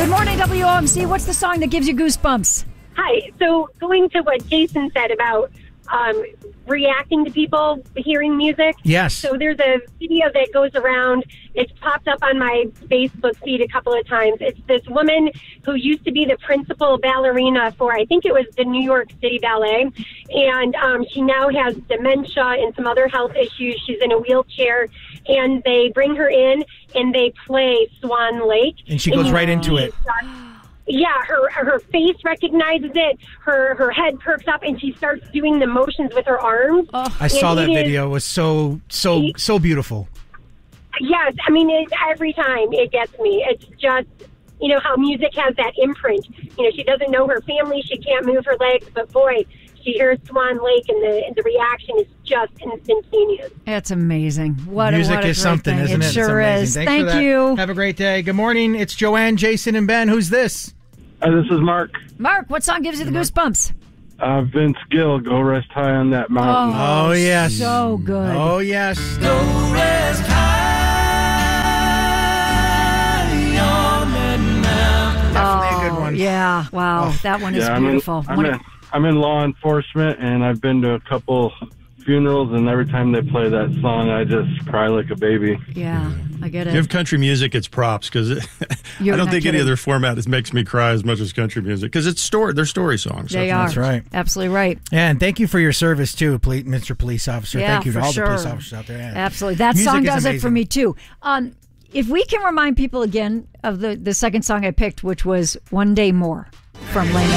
Good morning, WOMC. What's the song that gives you goosebumps? Hi. So going to what Jason said about reacting to people hearing music. Yes. So there's a video that goes around. It's popped up on my Facebook feed a couple of times. It's this woman who used to be the principal ballerina for, I think it was the New York City Ballet. And she now has dementia and some other health issues. She's in a wheelchair. And they bring her in and they play Swan Lake. And she goes right into it. Yeah, her face recognizes it. Her head perks up, and she starts doing the motions with her arms. I saw that video. It was so beautiful. Yes, I mean, every time it gets me. It's just, how music has that imprint. She doesn't know her family. She can't move her legs, but boy, she hears Swan Lake, and the reaction is just instantaneous. It's amazing. Music is something, isn't it? It sure is. Thanks Thank for that. you. Have a great day. Good morning. It's Joanne, Jason, and Ben. Who's this? This is Mark. Mark, what song gives you the goosebumps? Vince Gill, Go Rest High on That Mountain. Oh, yes. So good. Oh, yes. Go rest high on that mountain. Definitely a good one. Yeah. Wow. That one is beautiful. I'm in law enforcement, and I've been to a couple funerals, and every time they play that song, I just cry like a baby. Yeah, I get it. Give country music its props, because I don't think any other format makes me cry as much as country music, because they're story songs. They are. That's right. Absolutely right. Yeah, and thank you for your service, too, Mr. Police Officer. Yeah, thank you to for all sure. the police officers out there. Yeah. Absolutely. That Music song is does it for amazing. me, too. If we can remind people again of the second song I picked, which was One Day More from Lane.